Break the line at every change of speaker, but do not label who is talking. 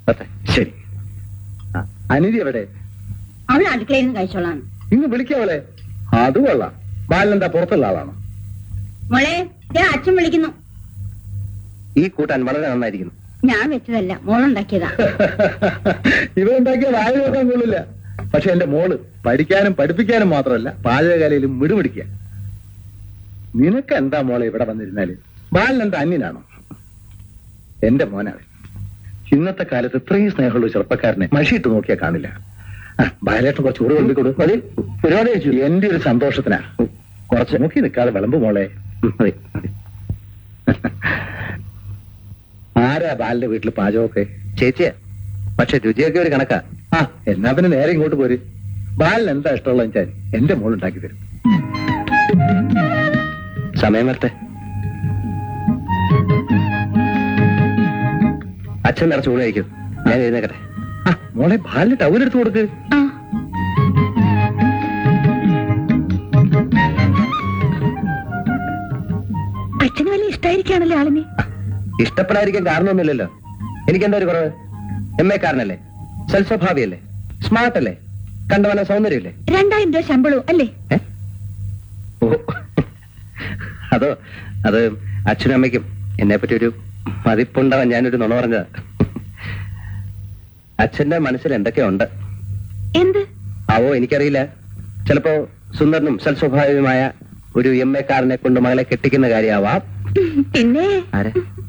ശരി. അനിധി എവിടെ?
അവൾ അടുക്കളയിൽ നിന്ന് കഴിച്ചോളാം.
ഇന്ന് വിളിക്കാവളെ. അത് കൊള്ളാം. ബാലനെന്താ പുറത്തുള്ള ആളാണോ?
മോളെ, അച്ഛൻ വിളിക്കുന്നു.
ഈ കൂട്ടാൻ വളരെ നന്നായിരിക്കുന്നു.
ഞാൻ വെച്ചതല്ല, മോളുണ്ടാക്കിയതാ.
ഇവരുണ്ടാക്കിയ വായ നോക്കാൻ കൊള്ളില്ല. പക്ഷെ എന്റെ മോള് പഠിക്കാനും പഠിപ്പിക്കാനും മാത്രമല്ല പാചകകലയിലും മിടുപിടിക്കുക. നിനക്ക് എന്താ മോളെ ഇവിടെ വന്നിരുന്നാല്? ബാലൻ എന്താ അന്യനാണോ? എന്റെ മോനാണ്. ഇന്നത്തെ കാലത്ത് ഇത്രയും സ്നേഹമുള്ള ചെറുപ്പക്കാരനെ മഷിയിട്ട് നോക്കിയാൽ കാണില്ല. ബാലേട്ടൻ കുറച്ച് ഊറ് കൊണ്ടിക്കൊടു. മതി, ഒരുപാട് കഴിച്ചു. എന്റെ ഒരു സന്തോഷത്തിനാ. കുറച്ച് നോക്കി നിൽക്കാതെ വിളമ്പ് മോളെ. ആരാ ബാലിന്റെ വീട്ടിൽ പാചകമൊക്കെ? ചേച്ചിയാ. പക്ഷെ രുചിയൊക്കെ ഒരു കണക്കാ. എന്നാ പിന്നെ നേരെ ഇങ്ങോട്ട് പോര്. ബാലിന് എന്താ ഇഷ്ടമുള്ള വെച്ചാൽ എന്റെ മോൾ ഉണ്ടാക്കി തരും. സമയം വരട്ടെ. അച്ഛൻ നിറച്ച് ഊണ് കഴിക്കും. ഞാൻ എഴുന്നേക്കട്ടെ. മോളെ, ബാലിന് ടൗലെടുത്ത് കൊടുക്ക്.
അച്ഛന് വലിയ ഇഷ്ടമായിരിക്കാണല്ലോ ആളിനെ.
ഇഷ്ടപ്പെടാതിരിക്കാൻ കാരണമൊന്നുമില്ലല്ലോ. എനിക്കെന്താ ഒരു കുറവ്? MA കാരനല്ലേ, സൽസ്വഭാവിയല്ലേ, സ്മാർട്ട് അല്ലേ, കണ്ടവന സൗന്ദര്യല്ലേ? 2000
രൂപ ശമ്പളവും അല്ലേ?
അതോ, അത് അച്ഛനും അമ്മയ്ക്കും എന്നെ പറ്റി ഒരു മതിപ്പുണ്ടാവാൻ ഞാനൊരു നുണ പറഞ്ഞതാ. അച്ഛന്റെ മനസ്സിൽ എന്തൊക്കെയോ ഉണ്ട്.
എന്ത്
ആവോ എനിക്കറിയില്ല. ചിലപ്പോ സുന്ദരനും സൽസ്വഭാവിയുമായ ഒരു MA കാരനെ കൊണ്ട് മകളെ കെട്ടിക്കുന്ന കാര്യമാവാം.
പിന്നെ
ആരെ?